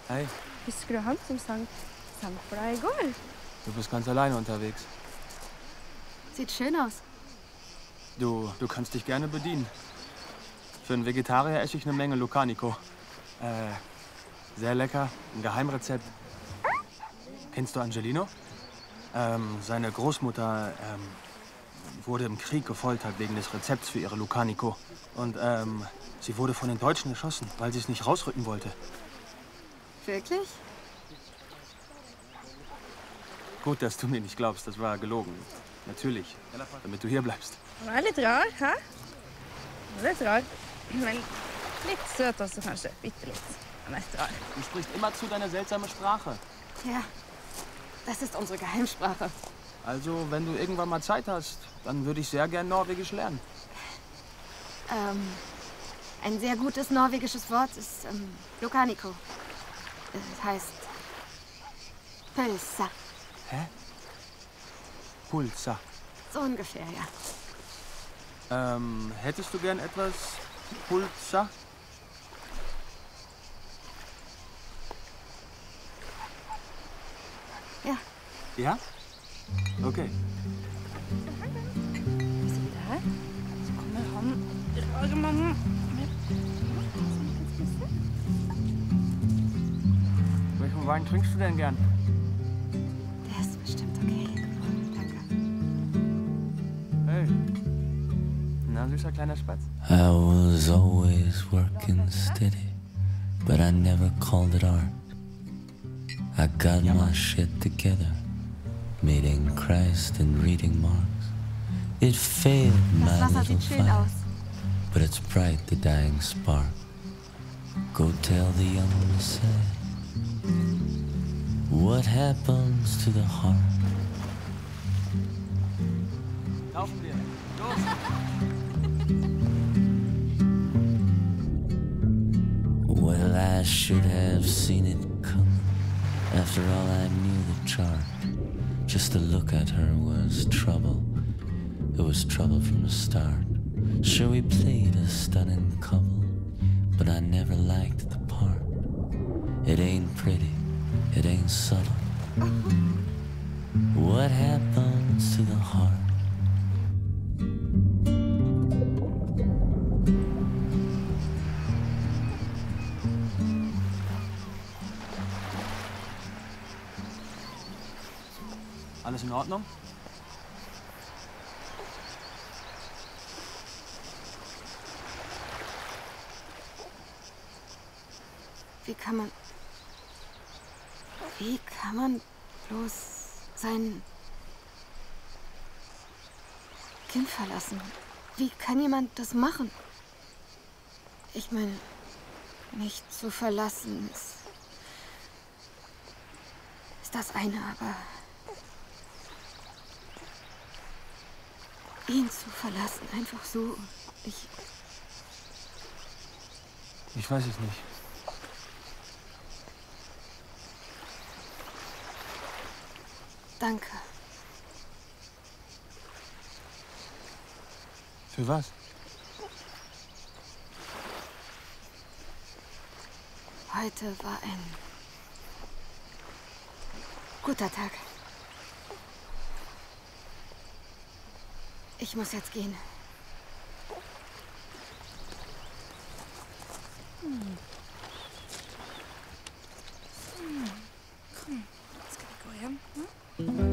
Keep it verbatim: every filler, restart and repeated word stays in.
Hey, Husker du han som sang, sang for deg i går? du bist ganz alleine unterwegs. Sieht schön aus. Du, du kannst dich gerne bedienen. Für einen Vegetarier esse ich eine Menge Lucanico. Äh, sehr lecker, ein Geheimrezept. Kennst du Angelino? Ähm, seine Großmutter ähm, wurde im Krieg gefoltert wegen des Rezepts für ihre Lucanico. Und ähm, sie wurde von den Deutschen erschossen, weil sie es nicht rausrücken wollte. Wirklich? Gut, dass du mir nicht glaubst, das war gelogen. Natürlich, damit du hier bleibst. Det er litt rar, hæ? Litt rar. Men litt søt også, kanskje. Bitte litt. Mest rar. Du sprichst immer zu deiner seltsame Sprache. Ja, das ist unsere Geheimsprache. Also, wenn du irgendwann mal Zeit hast, dann würde ich sehr gern Norwegisch lernen. Ähm, ein sehr gutes norwegisches Wort ist ähm, Lucanico. Das heißt Pølsa. Hä? Pulsa. So ungefähr, ja. Ähm, hättest du gern etwas Pulsa? Ja. Ja? Okay. Se der. Så kommer han rare mannen med Welchen Wein trinkst du denn gern? Der ist bestimmt okay. Danke. Hey. Na, süßer kleiner Spatz. I was always working steady, but I never called it art. I got my shit together, meeting Christ and reading Marx. It failed my Das Wasser little sieht schön fire, aus. but it's bright, the dying spark. Go tell the young Messiah what happens to the heart. Laufen wir. Los! Well, I should have seen it coming. After all, I knew the chart. Just to look at her was trouble. It was trouble from the start. Sure, we played a stunning couple, but I never liked the part. It ain't pretty, it ain't subtle. What happens to the heart? Alles in Ordnung? Wie kann man... Wie kann man bloß sein Kind verlassen? Wie kann jemand das machen? Ich meine, nicht zu verlassen ist, ist das eine, aber ihn zu verlassen, einfach so, ich... Ich weiß es nicht. Danke. Für was? Heute war ein guter Tag. Ich muss jetzt gehen. Hm. Hm. Komm, jetzt kann ich gehen. Hm?